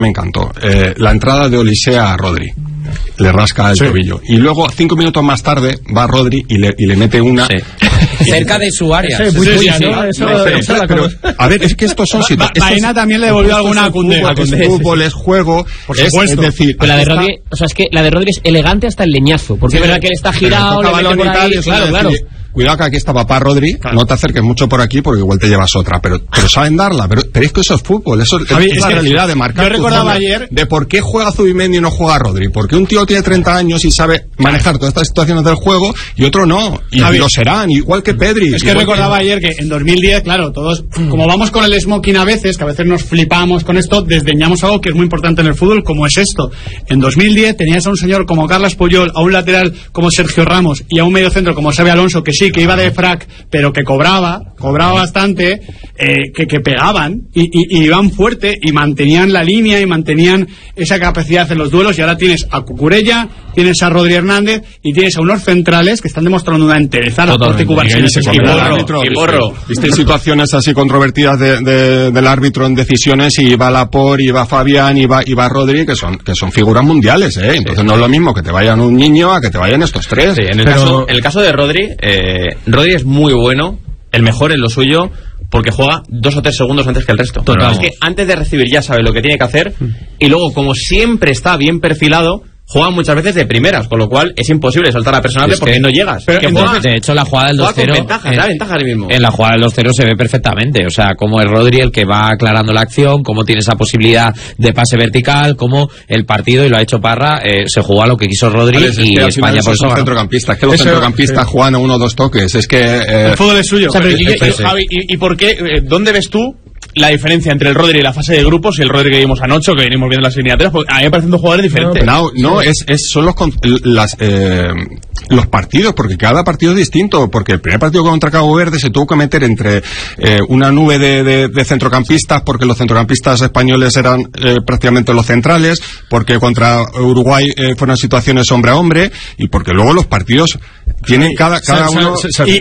me encantó. La entrada de Olisea a Rodri. Le rasca el tobillo. Y luego, 5 minutos más tarde, va Rodri y le mete una... cerca de su área. A ver, es que estos son situaciones... Baena también le devolvió alguna a Koundé. Es fútbol, es juego. Por supuesto. Es decir... Pero la de Rodri, o sea, es que la de Rodri es elegante hasta el leñazo. Porque es verdad que él está girado, le mete por ahí... Claro. Cuidado que aquí está papá Rodri, no te acerques mucho por aquí porque igual te llevas otra, pero saben darla, pero es que eso es fútbol, eso es la realidad de marcar. Yo recordaba ayer de por qué juega Zubimendi y no juega Rodri, porque un tío tiene 30 años y sabe manejar todas estas situaciones del juego y otro no, y lo serán, igual que Pedri. Es que recordaba ayer que en 2010, claro, todos, como vamos con el smoking a veces, que a veces nos flipamos con esto, desdeñamos algo que es muy importante en el fútbol, como es esto. En 2010 tenías a un señor como Carles Puyol, a un lateral como Sergio Ramos y a un mediocentro como Xabi Alonso, que sí, que iba de frac, pero que cobraba bastante, que pegaban y iban fuerte y mantenían la línea y mantenían esa capacidad en los duelos. Y ahora tienes a Cucurella, tienes a Rodri Hernández y tienes a unos centrales que están demostrando una entereza, la Porte y Borro. Viste situaciones así controvertidas del árbitro en decisiones, y va Laporte, y va Fabián, y va Rodri, que son figuras mundiales, entonces no es lo mismo que te vayan un niño a que te vayan estos tres. Sí, en el caso de Rodri, Rodri es muy bueno, el mejor en lo suyo, porque juega 2 o 3 segundos antes que el resto. Es que antes de recibir ya sabe lo que tiene que hacer, y luego, como siempre está bien perfilado, juega muchas veces de primeras, con lo cual es imposible saltar a personal porque no llegas. Pero de hecho, la jugada del 2-0 la ventaja ahora mismo. En la jugada del 2-0 se ve perfectamente, o sea, cómo es Rodri el que va aclarando la acción, cómo tiene esa posibilidad de pase vertical, cómo el partido, y lo ha hecho Parra, se jugó a lo que quiso Rodri, y España por eso. Centrocampistas, que los centrocampistas juegan a 1 o 2 toques, es que el fútbol es suyo. O sea, pero Javi, ¿y por qué? ¿Dónde ves tú la diferencia entre el Rodri y la fase de grupos y el Rodri que vimos anoche, que venimos viendo las eliminatorias? Porque a mí me parecen 2 jugadores diferentes. Son los partidos, porque cada partido es distinto, porque el primer partido contra Cabo Verde se tuvo que meter entre una nube de centrocampistas, porque los centrocampistas españoles eran prácticamente los centrales, porque contra Uruguay fueron situaciones hombre a hombre, y porque luego los partidos tienen cada uno...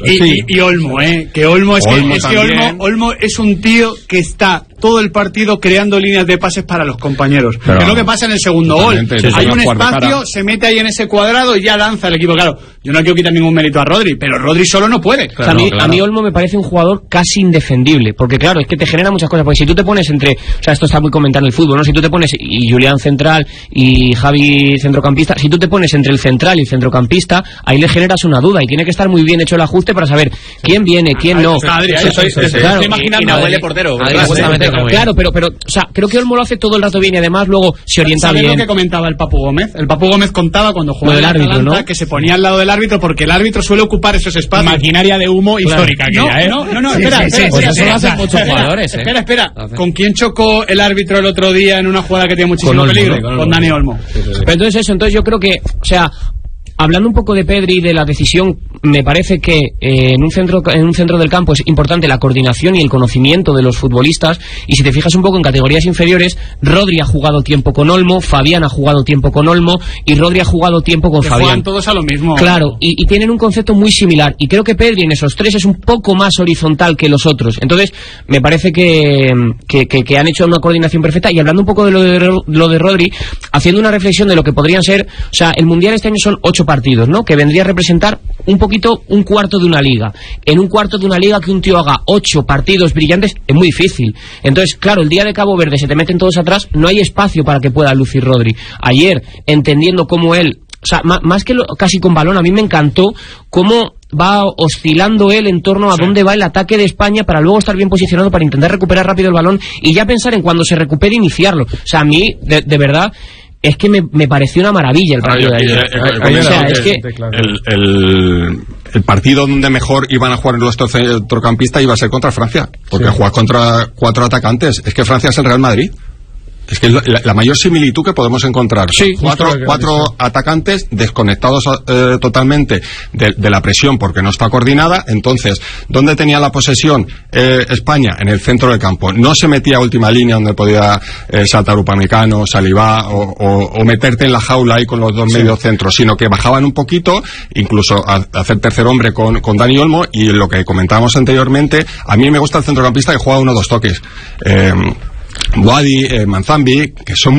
Y Olmo, que Olmo es Olmo es un tío que está todo el partido creando líneas de pases para los compañeros. Es lo que pasa en el segundo gol. Hay un espacio, se mete ahí en ese cuadrado y ya lanza el equipo. Claro, yo no quiero quitar ningún mérito a Rodri, pero Rodri solo no puede. Claro, a mí Olmo me parece un jugador casi indefendible, porque claro, es que te genera muchas cosas, porque si tú te pones entre, o sea, esto está muy comentado en el fútbol, ¿no? Si tú te pones, y Julián central y Javi centrocampista, si tú te pones entre el central y el centrocampista, ahí le generas una duda, y tiene que estar muy bien hecho el ajuste para saber quién viene, quién no. Estoy imaginando a Adri portero. Claro, pero, o sea, creo que Olmo lo hace todo el rato bien, y además luego se orienta bien. ¿Sabes lo que comentaba el Papu Gómez? El Papu Gómez contaba cuando jugaba el árbitro, ¿no? Que se ponía al lado del árbitro, porque el árbitro suele ocupar esos espacios. Maquinaria de humo histórica aquella, No, espera. Eso lo hacen muchos jugadores, Espera. ¿Con quién chocó el árbitro el otro día en una jugada que tiene muchísimo peligro? Con Dani Olmo. Pero entonces yo creo que, o sea, hablando un poco de Pedri y de la decisión, me parece que en un centro del campo es importante la coordinación y el conocimiento de los futbolistas, y si te fijas un poco en categorías inferiores, Rodri ha jugado tiempo con Olmo, Fabián ha jugado tiempo con Olmo y Rodri ha jugado tiempo con Fabián. Juegan todos a lo mismo. Claro, y tienen un concepto muy similar, y creo que Pedri en esos 3 es un poco más horizontal que los otros. Entonces me parece que han hecho una coordinación perfecta. Y hablando un poco de lo de Rodri, haciendo una reflexión de lo que podrían ser, o sea, el Mundial este año son 8 partidos, ¿no? Que vendría a representar un cuarto de una liga. En un cuarto de una liga que un tío haga 8 partidos brillantes es muy difícil. Entonces, claro, el día de Cabo Verde se te meten todos atrás, no hay espacio para que pueda lucir Rodri. Ayer, entendiendo cómo él, o sea, más que casi con balón, a mí me encantó cómo va oscilando él en torno a dónde va el ataque de España, para luego estar bien posicionado para intentar recuperar rápido el balón y ya pensar en cuando se recupere iniciarlo. O sea, a mí, de verdad, es que me pareció una maravilla el partido de ayer. El partido donde mejor iban a jugar nuestro centrocampista iba a ser contra Francia, porque juegas contra 4 atacantes. Es que Francia es el Real Madrid. Es que es la mayor similitud que podemos encontrar. Sí, 4 atacantes desconectados totalmente de la presión, porque no está coordinada. Entonces, ¿dónde tenía la posesión España? En el centro del campo. No se metía a última línea donde podía saltar Upamecano, Saliba o meterte en la jaula ahí con los 2 mediocentros, sino que bajaban un poquito, incluso a hacer tercer hombre con Dani Olmo. Y lo que comentábamos anteriormente, a mí me gusta el centrocampista que juega 1 o 2 toques. Boadi, Manzambi, que son